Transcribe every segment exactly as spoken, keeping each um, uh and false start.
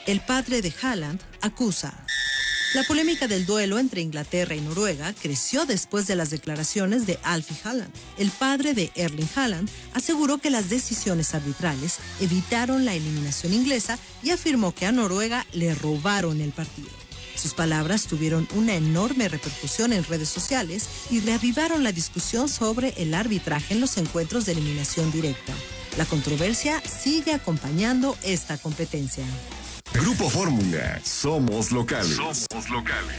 el padre de Haaland acusa. La polémica del duelo entre Inglaterra y Noruega creció después de las declaraciones de Alfie Haaland. El padre de Erling Haaland aseguró que las decisiones arbitrales evitaron la eliminación inglesa y afirmó que a Noruega le robaron el partido. Sus palabras tuvieron una enorme repercusión en redes sociales y reavivaron la discusión sobre el arbitraje en los encuentros de eliminación directa. La controversia sigue acompañando esta competencia. Grupo Fórmula, somos locales. Somos locales.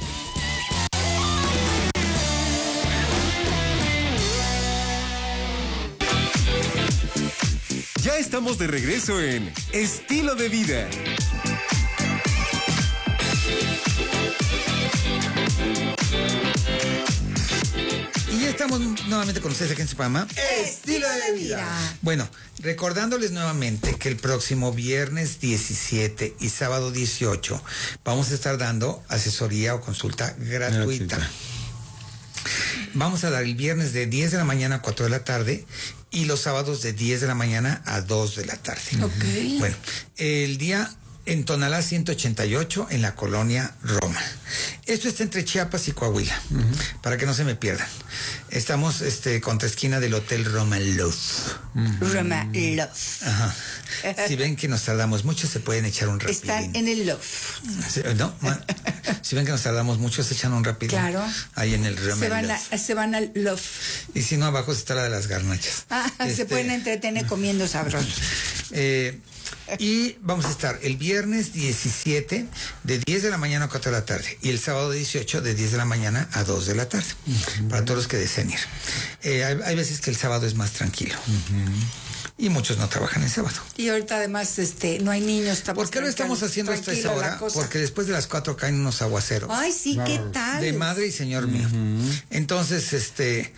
Ya estamos de regreso en Estilo de Vida. Y ya estamos nuevamente con ustedes aquí en su programa Estilo de Vida. Bueno, recordándoles nuevamente que el próximo viernes diecisiete y sábado dieciocho vamos a estar dando asesoría o consulta gratuita. Gratuita. Vamos a dar el viernes de diez de la mañana a cuatro de la tarde y los sábados de diez de la mañana a dos de la tarde. Ok. Bueno, el día en Tonalá ciento ochenta y ocho, en la colonia Roma. Esto está entre Chiapas y Coahuila, uh-huh. para que no se me pierdan. Estamos este, contra esquina del Hotel Roma Love. Uh-huh. Roma Love. Ajá. Si ven que nos tardamos mucho, se pueden echar un rapidín. Están en el Love. ¿No? Si ven que nos tardamos mucho, se echan un rapidín. Claro. Ahí en el Roma se van Love. A, se van al Love. Y si no, abajo está la de las garnachas. Ah, este... se pueden entretener comiendo sabroso. Eh... Y vamos a estar el viernes diecisiete de diez de la mañana a cuatro de la tarde y el sábado dieciocho de diez de la mañana a dos de la tarde, uh-huh. para todos los que deseen ir. Eh, hay, hay veces que el sábado es más tranquilo. Uh-huh. Y muchos no trabajan el sábado. Y ahorita además este no hay niños. ¿Por qué lo estamos haciendo hasta esa hora? Porque después de las cuatro caen unos aguaceros. Ay, sí, claro. ¿Qué tal? De madre y señor uh-huh. mío. Entonces, este...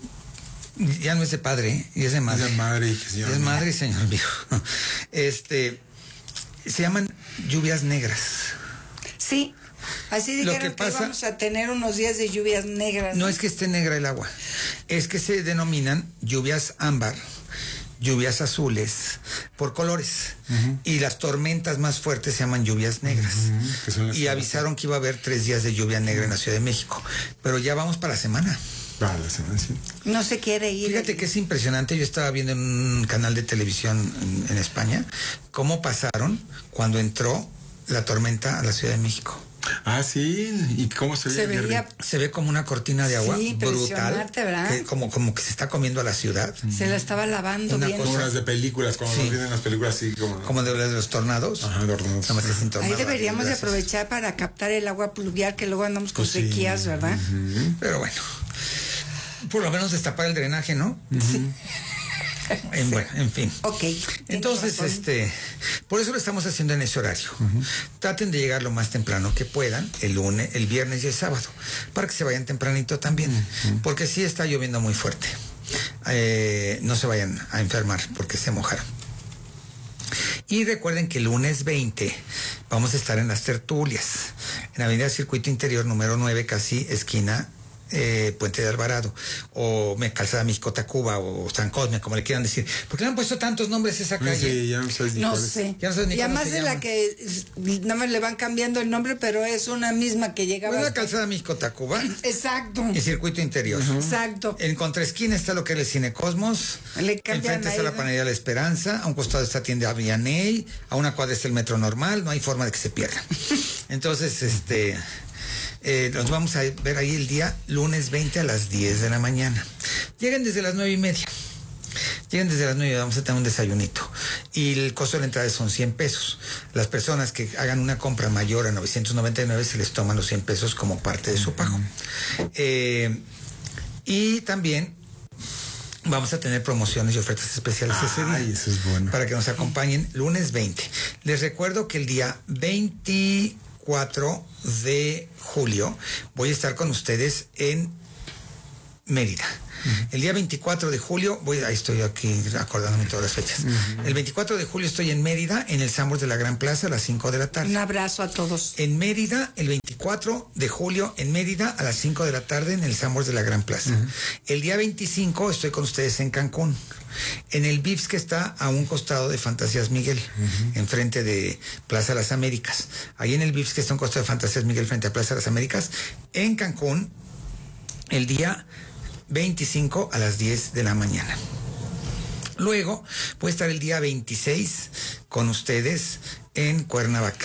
ya no es de padre, y es de madre. Es de madre y señor. Es madre y señor mío. Este, se llaman lluvias negras. Sí, así dijeron que, pasa, que vamos a tener unos días de lluvias negras. No, ¿no? Es que esté negra el agua, es que se denominan lluvias ámbar, lluvias azules, por colores. Uh-huh. Y las tormentas más fuertes se llaman lluvias negras. Uh-huh. Y avisaron que iba a haber tres días de lluvia negra uh-huh. en la Ciudad de México. Pero ya vamos para la semana. Ah, la semana, sí. No se quiere ir. Fíjate que es impresionante. Yo estaba viendo en un canal de televisión en, en España cómo pasaron cuando entró la tormenta a la Ciudad de México. Ah, sí. ¿Y cómo se, se ve? Veía... Se ve como una cortina de agua, sí, brutal, que como, como que se está comiendo a la ciudad. Se la estaba lavando una bien. Como las de películas, como sí. nos vienen las películas así. Como, como de, de los tornados. Ajá, de tornados. No, ahí deberíamos de aprovechar para captar el agua pluvial, que luego andamos con pues sequías, sí. ¿verdad? Uh-huh. Pero bueno, por lo menos destapar el drenaje, ¿no? Sí. En, bueno, en fin. Ok. Entonces, este, por eso lo estamos haciendo en ese horario. Uh-huh. Traten de llegar lo más temprano que puedan, el lunes, el viernes y el sábado, para que se vayan tempranito también, uh-huh. porque sí está lloviendo muy fuerte. Eh, no se vayan a enfermar porque se mojaron. Y recuerden que el lunes veinte vamos a estar en las tertulias, en Avenida Circuito Interior número nueve, casi esquina Eh, Puente de Alvarado, o me Calzada México-Tacuba, o San Cosme, como le quieran decir. ¿Por qué le han puesto tantos nombres a esa calle? Sí, ya no sabes ni no cuál sé. es. Ya no sabes ni y además de la que nada más le van cambiando el nombre, pero es una misma que llegaba. Bueno, la hasta... Calzada México-Tacuba. Exacto. Y Circuito Interior. Uh-huh. Exacto. En contraesquina está lo que es el Cine Cosmos. Le enfrente está la Panadería La Esperanza. A un costado está tienda Vianey. A una cuadra está el Metro Normal. No hay forma de que se pierda. Entonces, este... Eh, nos vamos a ver ahí el día lunes veinte a las diez de la mañana. Lleguen desde las nueve y media. Lleguen desde las nueve, vamos a tener un desayunito. Y el costo de la entrada son cien pesos. Las personas que hagan una compra mayor a novecientos noventa y nueve se les toman los cien pesos como parte de su pago. Eh, y también vamos a tener promociones y ofertas especiales Ay, ese día. Eso es bueno. Para que nos acompañen lunes veinte. Les recuerdo que el día veinticuatro de julio voy a estar con ustedes en Mérida. Uh-huh. El día veinticuatro de julio, voy, ahí estoy aquí acordándome todas las fechas. Uh-huh. El veinticuatro de julio estoy en Mérida, en el Sambors de la Gran Plaza, a las cinco de la tarde. Un abrazo a todos. En Mérida, el veinticuatro de julio, en Mérida, a las cinco de la tarde, en el Sambors de la Gran Plaza. Uh-huh. El día veinticinco estoy con ustedes en Cancún. En el V I P S que está a un costado de Fantasías Miguel, uh-huh. enfrente de Plaza Las Américas. Ahí en el V I P S que está a un costado de Fantasías Miguel, frente a Plaza Las Américas, en Cancún, el día veinticinco a las diez de la mañana. Luego voy a estar el día veintiséis con ustedes en Cuernavaca.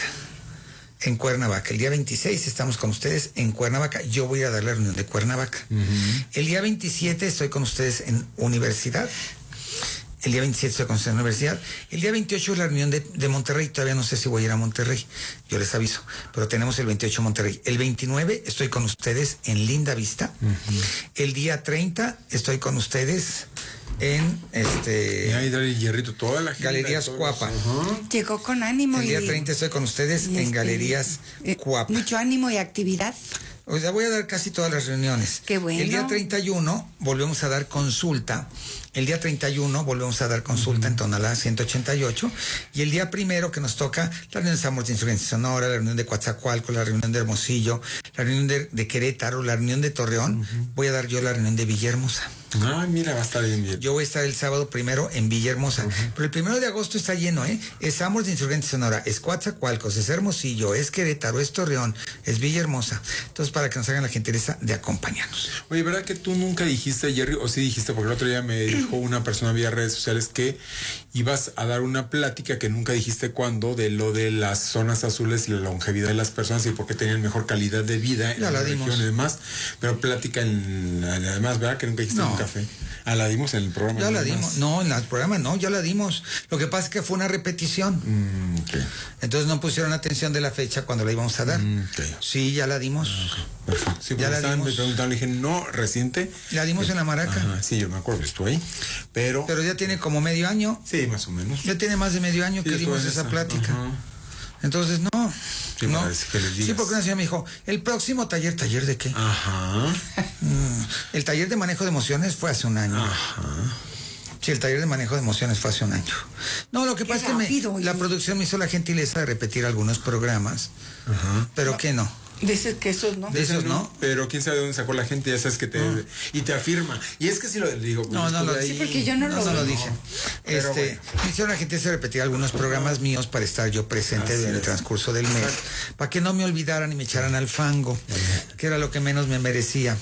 En Cuernavaca. El día veintiséis estamos con ustedes en Cuernavaca. Yo voy a dar la reunión de Cuernavaca. Uh-huh. El día veintisiete estoy con ustedes en Universidad. El día veintisiete estoy con ustedes en Universidad. El día veintiocho es la reunión de, de Monterrey. Todavía no sé si voy a ir a Monterrey. Yo les aviso. Pero tenemos el veintiocho en Monterrey. El veintinueve estoy con ustedes en Linda Vista. Uh-huh. El día treinta estoy con ustedes en este y ahí dale hierrito toda la gente, Galerías Cuapa. Uh-huh. Llegó con ánimo. El día y, treinta estoy con ustedes en este, Galerías eh, Cuapa. Mucho ánimo y actividad. O sea, voy a dar casi todas las reuniones. Qué bueno. El día treinta y uno volvemos a dar consulta. El día treinta y uno volvemos a dar consulta uh-huh. en Tonalá ciento ochenta y ocho. Y el día primero que nos toca la reunión de San Martín de Insurgencia Sonora, la reunión de Coatzacoalcos, la reunión de Hermosillo, la reunión de, de Querétaro, la reunión de Torreón, uh-huh. voy a dar yo la reunión de Villahermosa. Ay, mira, va a estar bien, bien. Yo voy a estar el sábado primero en Villahermosa. Uh-huh. Pero el primero de agosto está lleno, ¿eh? Es San Martín de Insurgencia Sonora, es Coatzacoalcos, es Hermosillo, es Querétaro, es Torreón, es Villahermosa. Entonces, para que nos hagan la gentileza de acompañarnos. Oye, ¿verdad que tú nunca dijiste, Jerry, o sí dijiste, porque el otro día me dijo una persona vía redes sociales que ibas a dar una plática que nunca dijiste cuándo, de lo de las zonas azules y la longevidad de las personas y por qué tenían mejor calidad de vida en ya la, la región y demás, pero plática en, además, ¿verdad? Que nunca dijiste no. en un café. Ah, la dimos en el programa. Ya la dimos. No, en el programa no, ya la dimos. Lo que pasa es que fue una repetición. Mm, okay. Entonces no pusieron atención de la fecha cuando la íbamos a dar. Mm, okay. Sí, ya la dimos. Okay. Perfecto. Sí, ya la estaban, dimos. Me preguntaron, le dije, no, reciente. La dimos eh, en la Maraca. Ajá, sí, yo me acuerdo, estuve ahí. Pero. Pero ya tiene como medio año. Sí, más o menos. Ya tiene más de medio año sí, que dimos esa, esa plática. Ajá. Entonces, no. Sí, no. Que les digas. Sí, porque una señora me dijo, el próximo taller, ¿taller de qué? Ajá. Mm, el taller de manejo de emociones fue hace un año. Ajá. Sí, el taller de manejo de emociones fue hace un año. No, lo que pasa es que me, la producción me hizo la gentileza de repetir algunos programas. Ajá. Pero no. que no. Dices que esos no. De esos no. Pero quién sabe de dónde sacó la gente, ya sabes que te... No. Y te afirma. Y es que si lo digo... No, no lo dije. Sí, porque yo no, no lo, no lo dije. No. Este, bueno. Me hicieron la gente de repetir algunos programas míos para estar yo presente en el transcurso del mes. Para que no me olvidaran y me echaran al fango. Uh-huh. Que era lo que menos me merecía.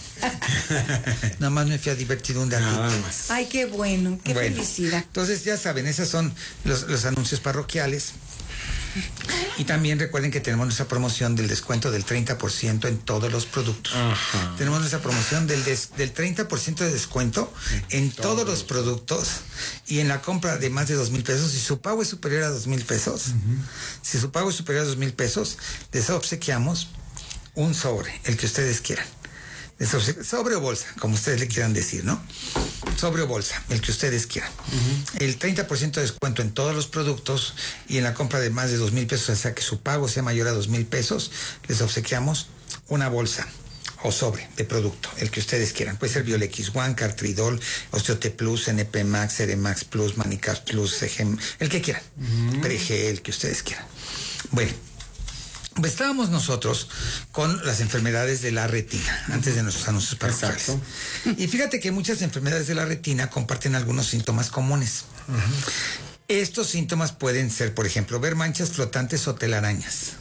Nada más me fui a divertir un día. Nada más. Ay, qué bueno. Qué bueno, felicidad. Entonces, ya saben, esos son los, los anuncios parroquiales. Y también recuerden que tenemos nuestra promoción del descuento del treinta por ciento en todos los productos. Ajá. Tenemos nuestra promoción del, des, del treinta por ciento de descuento en todos, todos los productos y en la compra de más de dos mil pesos. Si su pago es superior a dos mil pesos, uh-huh. si su pago es superior a dos mil pesos, les obsequiamos un sobre, el que ustedes quieran. Sobre o bolsa, como ustedes le quieran decir, ¿no? Sobre o bolsa, el que ustedes quieran. Uh-huh. El treinta por ciento de descuento en todos los productos y en la compra de más de dos mil pesos, o sea que su pago sea mayor a dos mil pesos, les obsequiamos una bolsa o sobre de producto, el que ustedes quieran. Puede ser Biolex One, Cartridol, Osteote Plus, N P Max, Ceremax Plus, Manicas Plus, C G M, el que quieran. Uh-huh. Prege, el que ustedes quieran. Bueno. Estábamos nosotros con las enfermedades de la retina, antes de nuestros anuncios parroquiales. Y fíjate que muchas enfermedades de la retina comparten algunos síntomas comunes. Uh-huh. Estos síntomas pueden ser, por ejemplo, ver manchas flotantes o telarañas.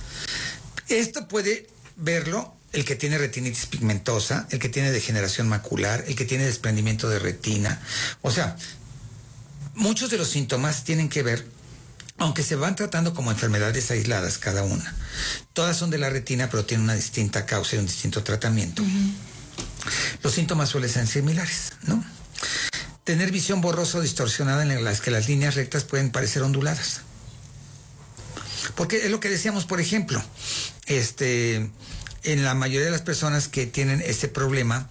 Esto puede verlo el que tiene retinitis pigmentosa, el que tiene degeneración macular, el que tiene desprendimiento de retina. O sea, muchos de los síntomas tienen que ver, aunque se van tratando como enfermedades aisladas cada una. Todas son de la retina, pero tienen una distinta causa y un distinto tratamiento. Uh-huh. Los síntomas suelen ser similares, ¿no? Tener visión borrosa o distorsionada en las que las líneas rectas pueden parecer onduladas. Porque es lo que decíamos, por ejemplo, este, en la mayoría de las personas que tienen este problema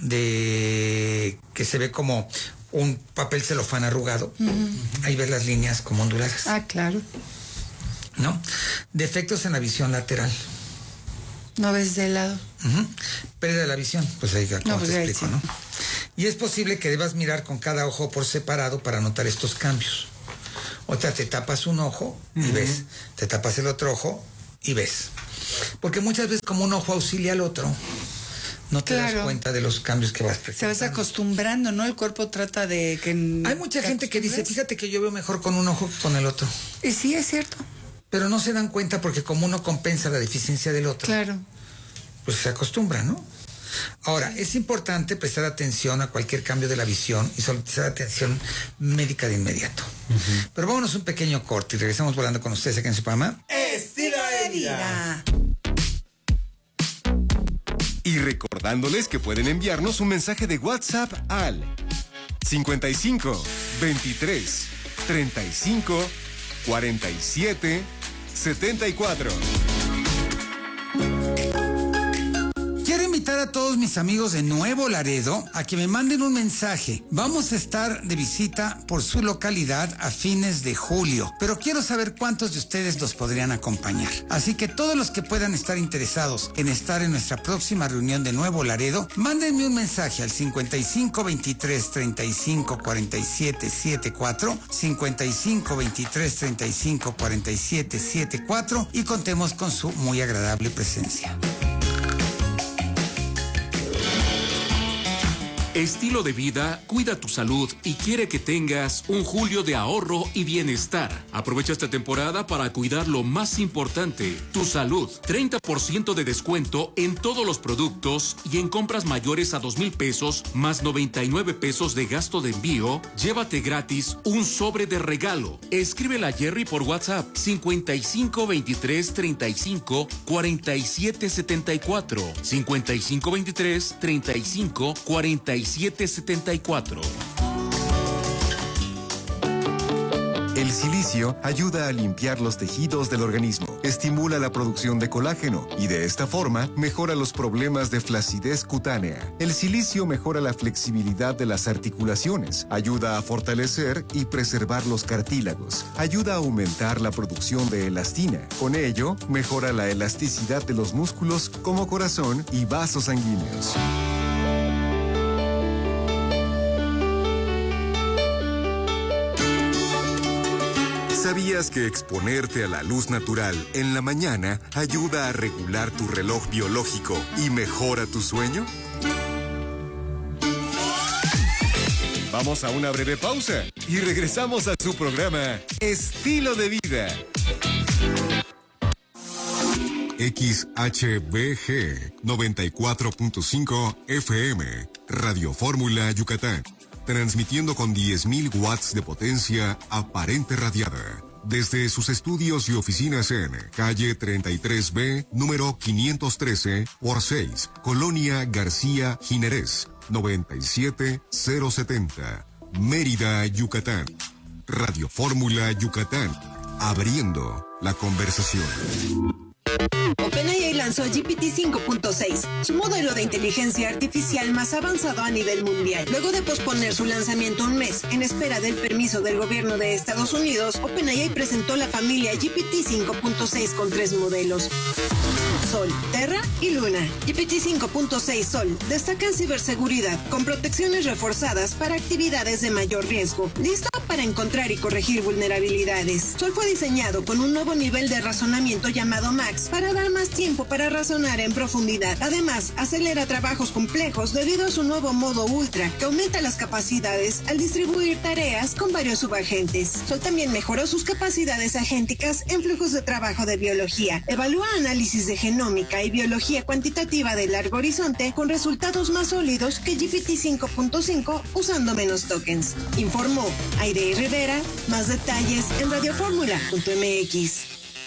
de que se ve como un papel celofán arrugado, uh-huh. ahí ves las líneas como onduladas. Ah, claro. ¿No? Defectos en la visión lateral. No ves de lado. Uh-huh. Pérdida de la visión, pues ahí como no, pues te explico, sí. ¿no? Y es posible que debas mirar con cada ojo por separado para notar estos cambios. O sea, te tapas un ojo y uh-huh. ves, te tapas el otro ojo y ves. Porque muchas veces como un ojo auxilia al otro, no te Claro. das cuenta de los cambios que vas Se presentando. vas acostumbrando, ¿no? El cuerpo trata de que... Hay mucha gente que dice, fíjate que yo veo mejor con un ojo que con el otro. Y sí, es cierto. Pero no se dan cuenta porque como uno compensa la deficiencia del otro, Claro. pues se acostumbra, ¿no? Ahora, es importante prestar atención a cualquier cambio de la visión y solicitar atención médica de inmediato. Uh-huh. Pero vámonos un pequeño corte y regresamos volando con ustedes aquí en su programa Estilo de vida. Y recordándoles que pueden enviarnos un mensaje de WhatsApp al cincuenta y cinco, veintitrés, treinta y cinco, cuarenta y siete, setenta y cuatro. Quiero invitar a todos mis amigos de Nuevo Laredo a que me manden un mensaje. Vamos a estar de visita por su localidad a fines de julio, pero quiero saber cuántos de ustedes los podrían acompañar. Así que todos los que puedan estar interesados en estar en nuestra próxima reunión de Nuevo Laredo, mándenme un mensaje al cincuenta y cinco, veintitrés, treinta y cinco, cuarenta y siete, setenta y cuatro, cincuenta y cinco, veintitrés, treinta y cinco, cuarenta y siete, setenta y cuatro y contemos con su muy agradable presencia. Estilo de Vida cuida tu salud y quiere que tengas un julio de ahorro y bienestar. Aprovecha esta temporada para cuidar lo más importante, tu salud. treinta por ciento de descuento en todos los productos y en compras mayores a dos mil pesos más noventa y nueve pesos de gasto de envío. Llévate gratis un sobre de regalo. Escríbele a Jerry por WhatsApp cincuenta y cinco, veintitrés, treinta y cinco, cuarenta y siete, setenta y cuatro. cincuenta y cinco, veintitrés, treinta y cinco, cuarenta y siete, setenta y cuatro. El silicio ayuda a limpiar los tejidos del organismo, estimula la producción de colágeno y de esta forma mejora los problemas de flacidez cutánea. El silicio mejora la flexibilidad de las articulaciones, ayuda a fortalecer y preservar los cartílagos, ayuda a aumentar la producción de elastina. Con ello, mejora la elasticidad de los músculos como corazón y vasos sanguíneos. ¿Sabías que exponerte a la luz natural en la mañana ayuda a regular tu reloj biológico y mejora tu sueño? Vamos a una breve pausa y regresamos a su programa Estilo de Vida. X H B G noventa y cuatro punto cinco F M, Radio Fórmula Yucatán. Transmitiendo con diez mil watts de potencia aparente radiada. Desde sus estudios y oficinas en calle treinta y tres B, número quinientos trece por seis, Colonia García Ginerés, noventa y siete cero setenta, Mérida, Yucatán. Radio Fórmula Yucatán, abriendo la conversación. OpenAI lanzó G P T cinco punto seis, su modelo de inteligencia artificial más avanzado a nivel mundial. Luego de posponer su lanzamiento un mes en espera del permiso del gobierno de Estados Unidos, OpenAI presentó la familia G P T cinco punto seis con tres modelos: Sol, Terra y Luna. G P T cinco punto seis Sol destaca en ciberseguridad con protecciones reforzadas para actividades de mayor riesgo, listo para encontrar y corregir vulnerabilidades. Sol fue diseñado con un nuevo nivel de razonamiento llamado Max para dar más tiempo para razonar en profundidad. Además, acelera trabajos complejos debido a su nuevo modo Ultra, que aumenta las capacidades al distribuir tareas con varios subagentes. Sol también mejoró sus capacidades agénticas en flujos de trabajo de biología. Evalúa análisis de genómica y biología cuantitativa de largo horizonte con resultados más sólidos que G P T cinco punto cinco usando menos tokens. Informó Aire Rivera. Más detalles en radiofórmula punto m x.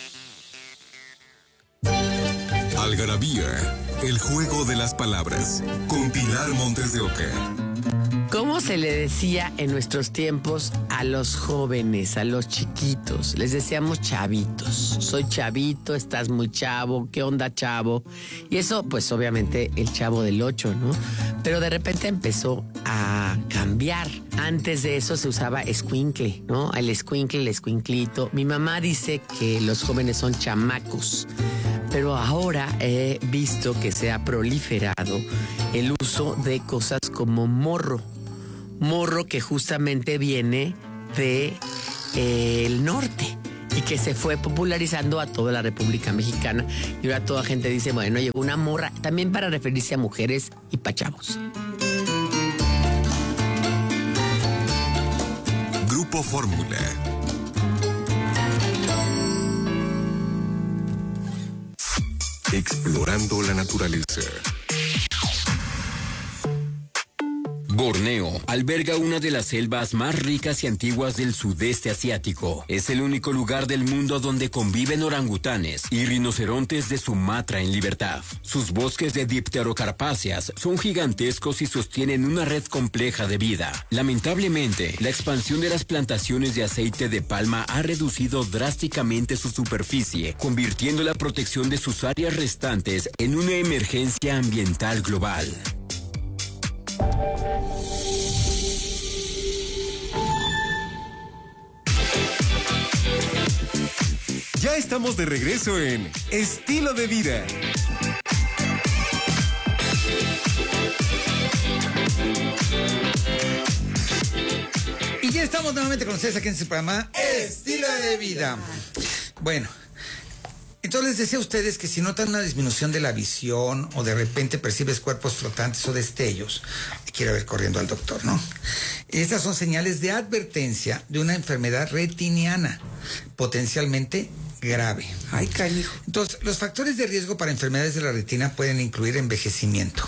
Algarabía, el juego de las palabras, con Pilar Montes de Oca. ¿Cómo se le decía en nuestros tiempos a los jóvenes, a los chiquitos? Les decíamos chavitos. Soy chavito, estás muy chavo, ¿qué onda, chavo? Y eso, pues obviamente el Chavo del Ocho, ¿no? Pero de repente empezó a cambiar. Antes de eso se usaba escuincle, ¿no? El escuincle, el escuinclito. Mi mamá dice que los jóvenes son chamacos. Pero ahora he visto que se ha proliferado el uso de cosas como morro. Morro que justamente viene de eh, el norte. y que se fue popularizando a toda la República Mexicana. Y ahora toda gente dice, bueno, llegó una morra, también para referirse a mujeres y pa' chavos. Grupo Fórmula. Explorando la naturaleza. Borneo alberga una de las selvas más ricas y antiguas del sudeste asiático. Es el único lugar del mundo donde conviven orangutanes y rinocerontes de Sumatra en libertad. Sus bosques de dipterocarpáceas son gigantescos y sostienen una red compleja de vida. Lamentablemente, la expansión de las plantaciones de aceite de palma ha reducido drásticamente su superficie, convirtiendo la protección de sus áreas restantes en una emergencia ambiental global. Ya estamos de regreso en Estilo de Vida. Y ya estamos nuevamente con ustedes aquí en este programa Estilo de Vida. Bueno, entonces les decía a ustedes que si notan una disminución de la visión o de repente percibes cuerpos flotantes o destellos, hay que ir a ver corriendo al doctor, ¿no? Estas son señales de advertencia de una enfermedad retiniana, potencialmente grave. Ay, canijo. Entonces, los factores de riesgo para enfermedades de la retina pueden incluir envejecimiento.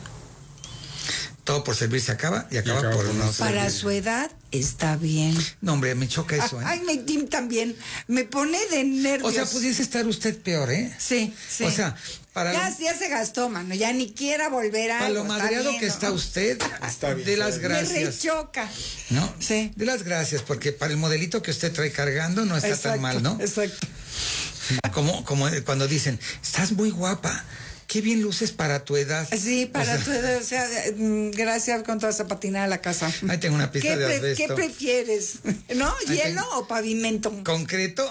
Todo por servir se acaba y acaba, y acaba por no servir. Para su edad está bien. No, hombre, me choca eso, ¿eh? Ay, me también. Me pone de nervios. O sea, pudiese estar usted peor, ¿eh? Sí, sí. O sea, para ya, lo... ya se gastó, mano. Ya ni quiera volver a. Para lo madreado que está usted, está bien, de las gracias. Me rechoca. ¿No? Sí. De las gracias, porque para el modelito que usted trae cargando no está exacto, tan mal, ¿no? Exacto. Como, como cuando dicen, estás muy guapa. Qué bien luces para tu edad. Sí, para o sea, tu edad. O sea, gracias con toda esa patina a la casa. Ahí tengo una pista de asbesto. ¿Qué prefieres? ¿No? Ahí ¿Hielo tengo... o pavimento? ¿Concreto?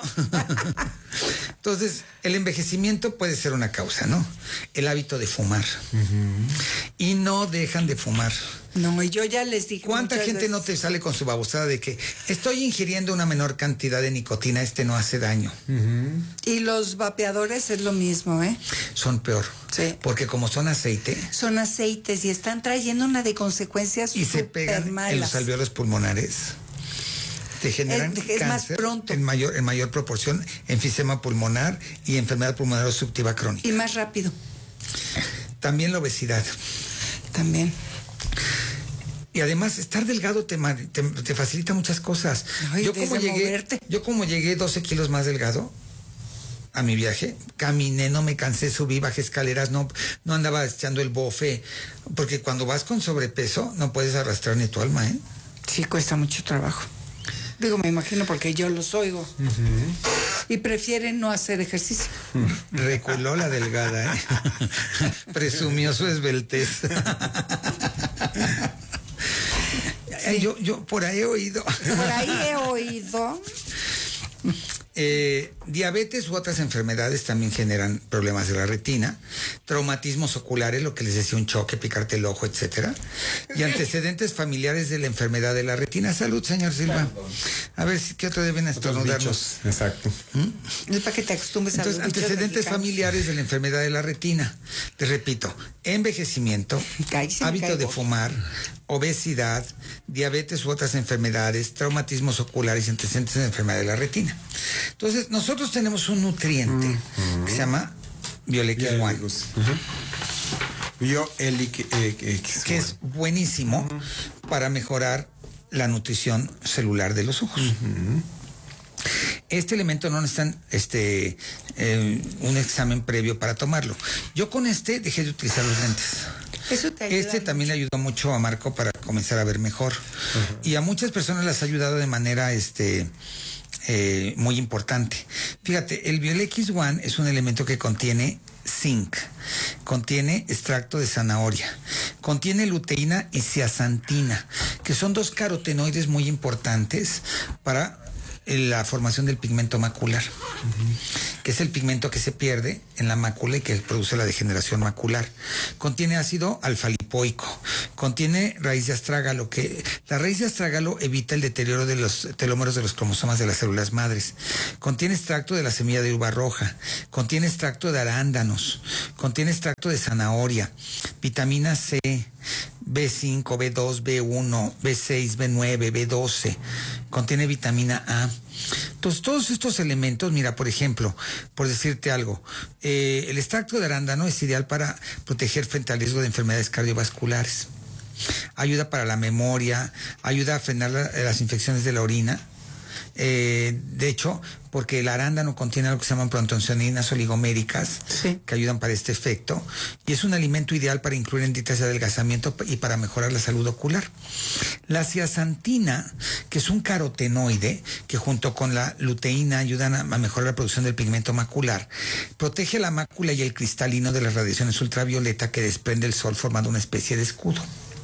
Entonces, el envejecimiento puede ser una causa, ¿no? El hábito de fumar. Uh-huh. Y no dejan de fumar. No, y yo ya les dije. ¿Cuánta gente veces? No te sale con su babosada de que estoy ingiriendo una menor cantidad de nicotina, este no hace daño? Uh-huh. Y los vapeadores es lo mismo, ¿eh? Son peor. Sí. Porque como son aceite. Son aceites y están trayendo una de consecuencias y se pegan malas. En los alvéolos pulmonares. Te generan es, es cáncer más pronto. En mayor, en mayor proporción, enfisema pulmonar y enfermedad pulmonar obstructiva crónica. Y más rápido. También la obesidad. También. Y además, estar delgado te, te, te facilita muchas cosas. Ay, yo, como llegué, moverte. yo como llegué doce kilos más delgado a mi viaje, caminé, no me cansé, subí, bajé escaleras, no, no andaba echando el bofe, porque cuando vas con sobrepeso no puedes arrastrar ni tu alma, ¿eh? Sí, cuesta mucho trabajo. Digo, me imagino porque yo los oigo. Uh-huh. Y prefieren no hacer ejercicio. Reculó la delgada, ¿eh? Presumió su esbeltez. Sí. Yo, yo por ahí he oído. Por ahí he oído. Eh, diabetes u otras enfermedades también generan problemas de la retina, traumatismos oculares, lo que les decía, un choque, picarte el ojo, etcétera, y antecedentes familiares de la enfermedad de la retina. Salud, señor Silva. A ver si qué otro deben estornudarnos. Exacto. ¿Mm? Es para que te acostumbres a Entonces, los antecedentes mexicanos. familiares de la enfermedad de la retina. Te repito, envejecimiento, Cállese, hábito de fumar, obesidad, diabetes u otras enfermedades, traumatismos oculares y antecedentes de la enfermedad de la retina. Entonces, nosotros tenemos un nutriente uh-huh. que se llama Biolex One. Uh-huh. Biolex que es buenísimo uh-huh. para mejorar la nutrición celular de los ojos. Uh-huh. Este elemento no necesita este, eh, un examen previo para tomarlo. Yo con este dejé de utilizar los lentes. Eso te ayuda este mucho. también le ayudó mucho a Marco para comenzar a ver mejor. Uh-huh. Y a muchas personas les ha ayudado de manera este, eh, muy importante. Fíjate, el Biolex One es un elemento que contiene zinc, contiene extracto de zanahoria, contiene luteína y zeaxantina, que son dos carotenoides muy importantes para la formación del pigmento macular. Uh-huh. que es el pigmento que se pierde en la mácula y que produce la degeneración macular. Contiene ácido alfa-lipoico, contiene raíz de astrágalo, que la raíz de astrágalo evita el deterioro de los telómeros de los cromosomas de las células madres. Contiene extracto de la semilla de uva roja, contiene extracto de arándanos, contiene extracto de zanahoria, vitamina C, B cinco, B dos, B uno, B seis, B nueve, B doce, contiene vitamina A. Entonces, todos estos elementos, mira, por ejemplo, por decirte algo, eh, el extracto de arándano es ideal para proteger frente al riesgo de enfermedades cardiovasculares. Ayuda para la memoria, ayuda a frenar la, las infecciones de la orina. Eh, de hecho, porque el arándano contiene algo que se llaman proanthocyanininas oligoméricas, sí, que ayudan para este efecto, y es un alimento ideal para incluir en dietas de adelgazamiento y para mejorar la salud ocular. La zeaxantina, que es un carotenoide, que junto con la luteína ayudan a, a mejorar la producción del pigmento macular, protege la mácula y el cristalino de las radiaciones ultravioleta que desprende el sol formando una especie de escudo.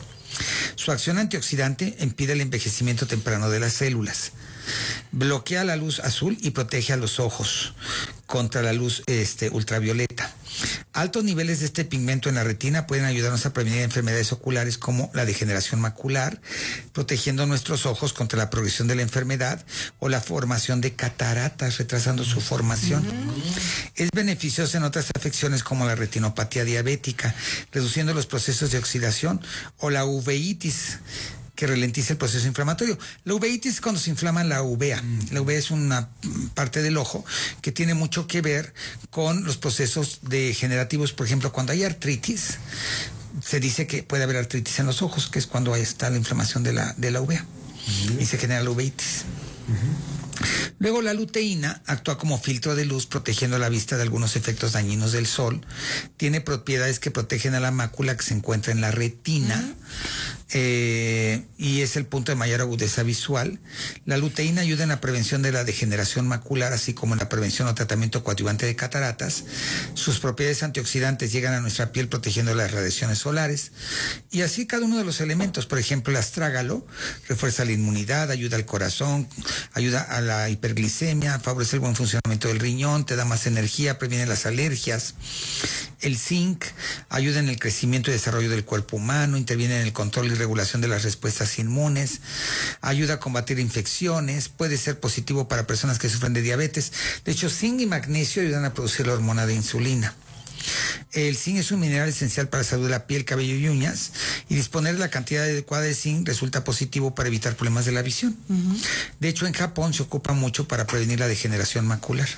Su acción antioxidante impide el envejecimiento temprano de las células. Bloquea la luz azul y protege a los ojos contra la luz este, ultravioleta. Altos niveles de este pigmento en la retina pueden ayudarnos a prevenir enfermedades oculares como la degeneración macular, protegiendo nuestros ojos contra la progresión de la enfermedad o la formación de cataratas, retrasando su formación. Es beneficioso en otras afecciones como la retinopatía diabética, reduciendo los procesos de oxidación, o la uveitis, que ralentiza el proceso inflamatorio. La uveitis es cuando se inflama la uvea. La uvea es una parte del ojo que tiene mucho que ver con los procesos degenerativos. Por ejemplo, cuando hay artritis, se dice que puede haber artritis en los ojos, que es cuando ahí está la inflamación de la, de la uvea. Uh-huh. Y se genera la uveitis. Uh-huh. Luego la luteína actúa como filtro de luz protegiendo la vista de algunos efectos dañinos del sol. Tiene propiedades que protegen a la mácula que se encuentra en la retina. Uh-huh. Eh, y es el punto de mayor agudeza visual. La luteína ayuda en la prevención de la degeneración macular, así como en la prevención o tratamiento coadyuvante de cataratas. Sus propiedades antioxidantes llegan a nuestra piel protegiendo las radiaciones solares. Y así cada uno de los elementos. Por ejemplo, el astrágalo refuerza la inmunidad, ayuda al corazón, ayuda a la hiperglicemia, favorece el buen funcionamiento del riñón, te da más energía, previene las alergias. El zinc ayuda en el crecimiento y desarrollo del cuerpo humano, interviene en el control y regulación de las respuestas inmunes, ayuda a combatir infecciones, puede ser positivo para personas que sufren de diabetes. De hecho, zinc y magnesio ayudan a producir la hormona de insulina. El zinc es un mineral esencial para la salud de la piel, cabello y uñas, y disponer de la cantidad adecuada de zinc resulta positivo para evitar problemas de la visión. Uh-huh. De hecho, en Japón se ocupa mucho para prevenir la degeneración macular.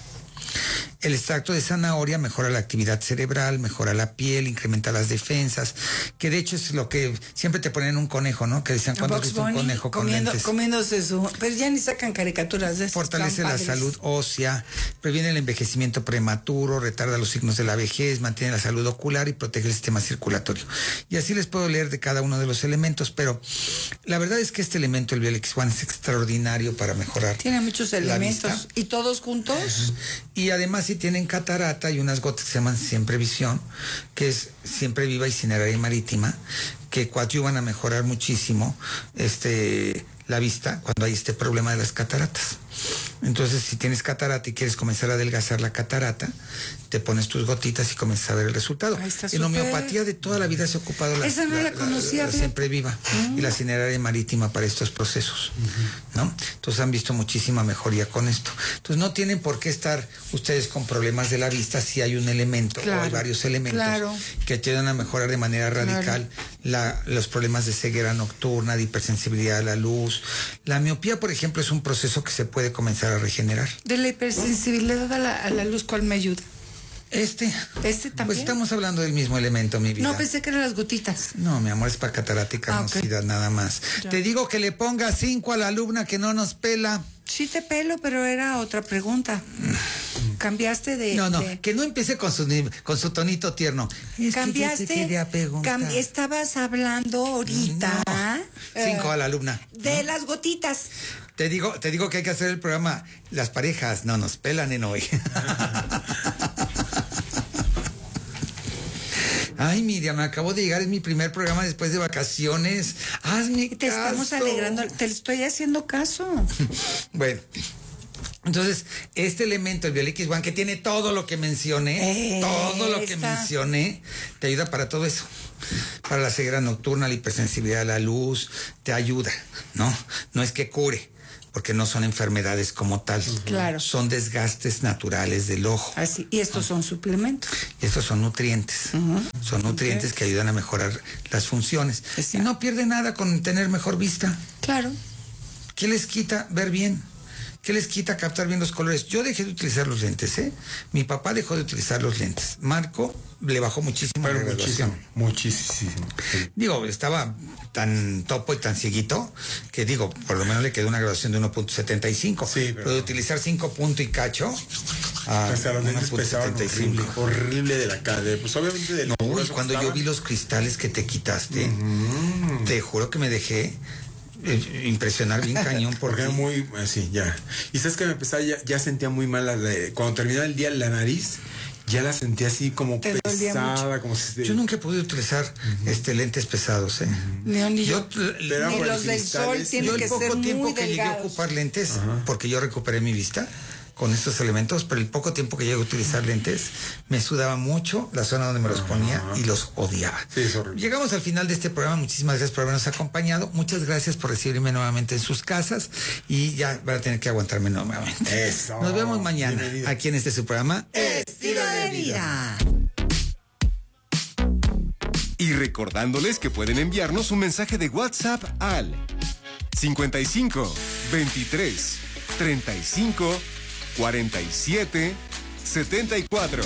El extracto de zanahoria mejora la actividad cerebral, mejora la piel, incrementa las defensas, que de hecho es lo que siempre te ponen un conejo, ¿no? Que decían, ¿cuándo es un conejo con comiendo, lentes? Comiéndose su... Pero ya ni sacan caricaturas de eso. Fortalece la salud ósea, previene el envejecimiento prematuro, retarda los signos de la vejez, mantiene la salud ocular y protege el sistema circulatorio. Y así les puedo leer de cada uno de los elementos, pero la verdad es que este elemento, el Bielix One, es extraordinario para mejorar. Tiene muchos elementos. ¿Y todos juntos? Y además, si tienen catarata, hay unas gotas que se llaman Siempre Visión, que es siempre viva y cineraria marítima, que coadyuvan a mejorar muchísimo este la vista cuando hay este problema de las cataratas. Entonces, si tienes catarata y quieres comenzar a adelgazar la catarata, te pones tus gotitas y comienzas a ver el resultado. En super. Homeopatía de toda la vida se ha ocupado la, Esa no la, la conocía, la, la Siempre Viva uh-huh. y la cineraria marítima para estos procesos, uh-huh. ¿no? Entonces han visto muchísima mejoría con esto. Entonces no tienen por qué estar ustedes con problemas de la vista si hay un elemento claro. o hay varios elementos claro. que ayudan a mejorar de manera radical claro. la, los problemas de ceguera nocturna, de hipersensibilidad a la luz. La miopía, por ejemplo, es un proceso que se puede comenzar a regenerar. De la hipersensibilidad a la, a la luz, ¿cuál me ayuda? Este. ¿Este también? Pues estamos hablando del mismo elemento, mi vida. No, pensé que eran las gotitas. No, mi amor, es para catarata y carnosidad, ah, okay. nada más. Ya. Te digo que le ponga cinco a la alumna que no nos pela. Sí te pelo, pero era otra pregunta. Cambiaste de... No, no, de... que no empiece con su, con su tonito tierno. Es Cambiaste... Que yo te quería preguntar. Cam... Estabas hablando ahorita... No. Cinco uh, a la alumna. De ¿no? las gotitas. Te digo, te digo que hay que hacer el programa Las parejas no nos pelan en hoy. Ay, Miriam, me acabo de llegar, es mi primer programa después de vacaciones. Hazme Te caso. estamos alegrando, te estoy haciendo caso. Bueno, Entonces, este elemento, el Biolex One, que tiene todo lo que mencioné, eh, todo lo que esta. mencioné, te ayuda para todo eso. Para la ceguera nocturna, la hipersensibilidad a la luz, te ayuda, ¿no? No es que cure, porque no son enfermedades como tal. Claro. Son desgastes naturales del ojo. Así. Y estos son suplementos. Y estos son nutrientes. Uh-huh. Son nutrientes okay. que ayudan a mejorar las funciones. Exacto. Y no pierde nada con tener mejor vista. Claro. ¿Qué les quita ver bien? ¿Qué les quita captar bien los colores? Yo dejé de utilizar los lentes, ¿eh? Mi papá dejó de utilizar los lentes. Marco le bajó muchísimo Pero la graduación. Muchísimo, muchísimo. Sí. Digo, estaba tan topo y tan cieguito que digo, por lo menos le quedó una graduación de uno punto setenta y cinco. Sí, pero... pero de utilizar cinco punto y cacho a hasta los lentes pesaban horrible, horrible de la cara. Pues obviamente del... No, y cuando estaba... yo vi los cristales que te quitaste, uh-huh. te juro que me dejé... impresionar bien cañón porque era muy así ya y sabes que me empezaba ya, ya sentía muy mal la, la, cuando terminaba el día la nariz ya la sentía así como ¿te pesada como si yo nunca he podido utilizar uh-huh. este lentes pesados eh León, ni yo, yo ni los del sol tienen que ser muy tiempo que delgados. Llegué a ocupar lentes uh-huh. porque yo recuperé mi vista con estos elementos, pero el poco tiempo que llegué a utilizar lentes, me sudaba mucho la zona donde me los ponía y los odiaba. Sí, es horrible. Llegamos al final de este programa, muchísimas gracias por habernos acompañado, muchas gracias por recibirme nuevamente en sus casas y ya van a tener que aguantarme nuevamente. Eso. Nos vemos mañana Bienvenido. Aquí en este su programa Estilo de Vida. Y recordándoles que pueden enviarnos un mensaje de WhatsApp al cincuenta y cinco, veintitrés, treinta y cinco, cuarenta y siete, setenta y cuatro.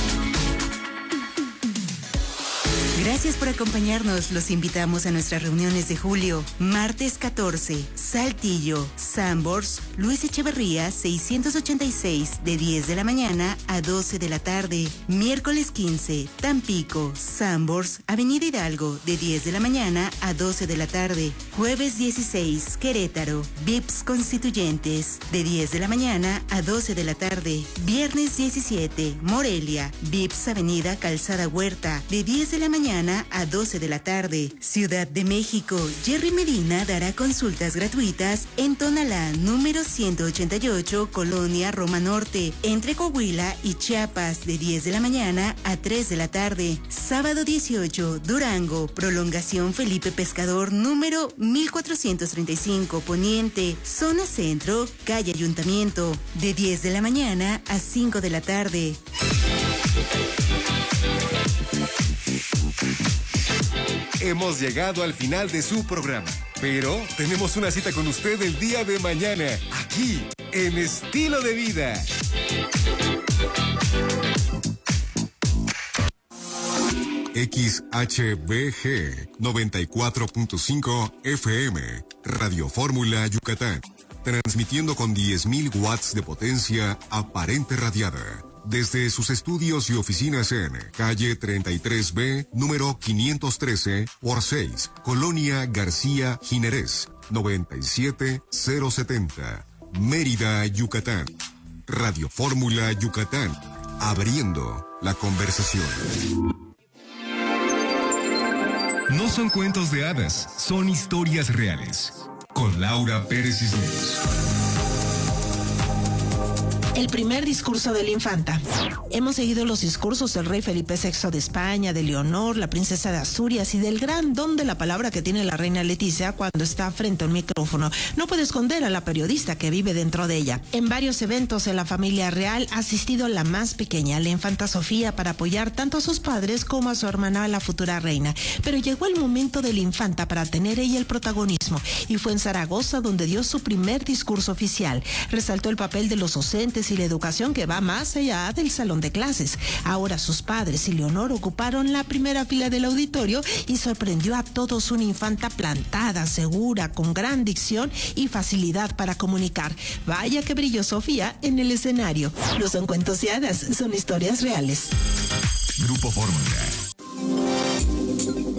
Gracias por acompañarnos. Los invitamos a nuestras reuniones de julio. Martes catorce, Saltillo, Sambors, Luis Echeverría, seiscientos ochenta y seis, de diez de la mañana a doce de la tarde. Miércoles quince, Tampico, Sambors, Avenida Hidalgo, de diez de la mañana a doce de la tarde. Jueves dieciséis, Querétaro, V I P S Constituyentes, de diez de la mañana a doce de la tarde. Viernes diecisiete, Morelia, V I P S Avenida Calzada Huerta, de diez de la mañana a doce de la tarde. Ciudad de México, Jerry Medina dará consultas gratuitas en Tonalá, número ciento ochenta y ocho, Colonia Roma Norte, entre Coahuila y Chiapas, de diez de la mañana a tres de la tarde. Sábado dieciocho, Durango, Prolongación Felipe Pescador, número mil cuatrocientos treinta y cinco, Poniente, Zona Centro, Calle Ayuntamiento, de diez de la mañana a cinco de la tarde. Hemos llegado al final de su programa, pero tenemos una cita con usted el día de mañana, aquí, en Estilo de Vida. X H B G noventa y cuatro punto cinco F M, Radio Fórmula Yucatán, transmitiendo con diez mil watts de potencia aparente radiada. Desde sus estudios y oficinas en calle treinta y tres B, número quinientos trece, por seis, Colonia García Jiménez, noventa y siete mil setenta, Mérida, Yucatán. Radio Fórmula Yucatán, abriendo la conversación. No son cuentos de hadas, son historias reales. Con Laura Pérez Cisneros. El primer discurso de la infanta. Hemos seguido los discursos del rey Felipe sexto de España, de Leonor, la princesa de Asturias y del gran don de la palabra que tiene la reina Leticia cuando está frente a un micrófono. No puede esconder a la periodista que vive dentro de ella. En varios eventos en la familia real ha asistido la más pequeña, la infanta Sofía, para apoyar tanto a sus padres como a su hermana, la futura reina. Pero llegó el momento de la infanta para tener ella el protagonismo y fue en Zaragoza donde dio su primer discurso oficial. Resaltó el papel de los docentes y la educación que va más allá del salón de clases. Ahora sus padres y Leonor ocuparon la primera fila del auditorio y sorprendió a todos una infanta plantada, segura, con gran dicción y facilidad para comunicar. Vaya que brilló Sofía en el escenario. No son cuentos y hadas, son historias reales. Grupo Fórmula.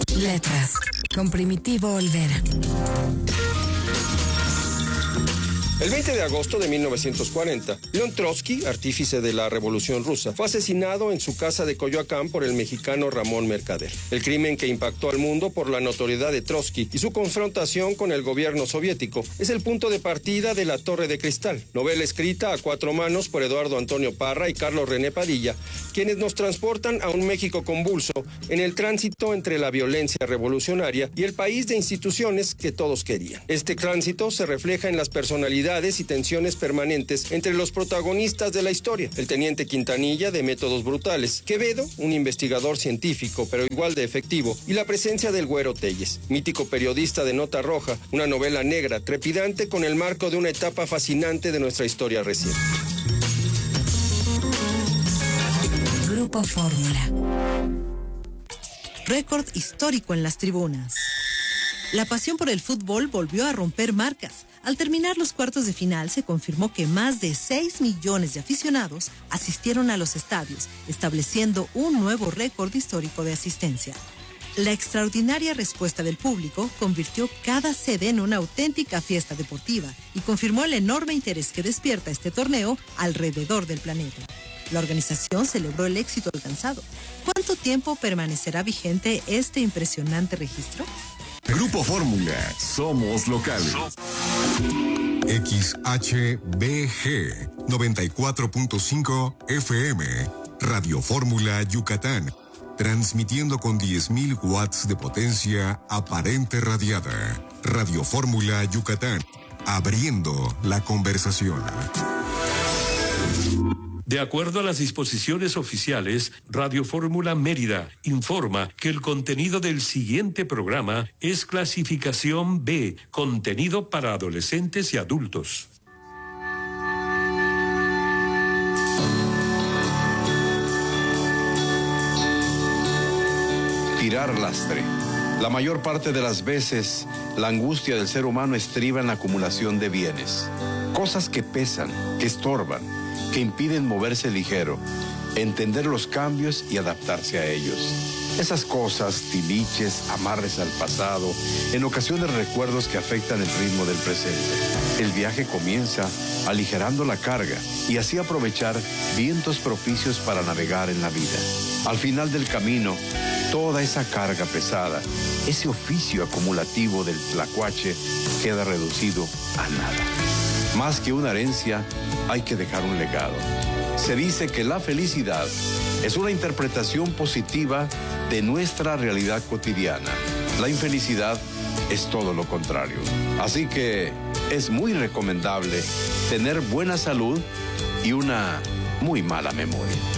Letras, con Primitivo Olvera. El veinte de agosto de mil novecientos cuarenta, León Trotsky, artífice de la Revolución Rusa, fue asesinado en su casa de Coyoacán por el mexicano Ramón Mercader. El crimen que impactó al mundo por la notoriedad de Trotsky y su confrontación con el gobierno soviético es el punto de partida de La Torre de Cristal, novela escrita a cuatro manos por Eduardo Antonio Parra y Carlos René Padilla, quienes nos transportan a un México convulso en el tránsito entre la violencia revolucionaria y el país de instituciones que todos querían. Este tránsito se refleja en las personalidades y tensiones permanentes entre los protagonistas de la historia. El teniente Quintanilla, de métodos brutales; Quevedo, un investigador científico pero igual de efectivo; y la presencia del Güero Telles, mítico periodista de Nota Roja, una novela negra, trepidante, con el marco de una etapa fascinante de nuestra historia reciente. Grupo Fórmula. Récord histórico en las tribunas. La pasión por el fútbol volvió a romper marcas. Al terminar los cuartos de final, se confirmó que más de seis millones de aficionados asistieron a los estadios, estableciendo un nuevo récord histórico de asistencia. La extraordinaria respuesta del público convirtió cada sede en una auténtica fiesta deportiva y confirmó el enorme interés que despierta este torneo alrededor del planeta. La organización celebró el éxito alcanzado. ¿Cuánto tiempo permanecerá vigente este impresionante registro? Grupo Fórmula, somos locales. X H B G noventa y cuatro punto cinco F M, Radio Fórmula Yucatán, transmitiendo con diez mil watts de potencia aparente radiada. Radio Fórmula Yucatán, abriendo la conversación. De acuerdo a las disposiciones oficiales, Radio Fórmula Mérida informa que el contenido del siguiente programa es clasificación B, contenido para adolescentes y adultos. Tirar lastre. La mayor parte de las veces, la angustia del ser humano estriba en la acumulación de bienes. Cosas que pesan, que estorban, que impiden moverse ligero, entender los cambios y adaptarse a ellos. Esas cosas, tiliches, amarres al pasado, en ocasiones recuerdos que afectan el ritmo del presente. El viaje comienza aligerando la carga y así aprovechar vientos propicios para navegar en la vida. Al final del camino, toda esa carga pesada, ese oficio acumulativo del tlacuache, queda reducido a nada. Más que una herencia, hay que dejar un legado. Se dice que la felicidad es una interpretación positiva de nuestra realidad cotidiana. La infelicidad es todo lo contrario. Así que es muy recomendable tener buena salud y una muy mala memoria.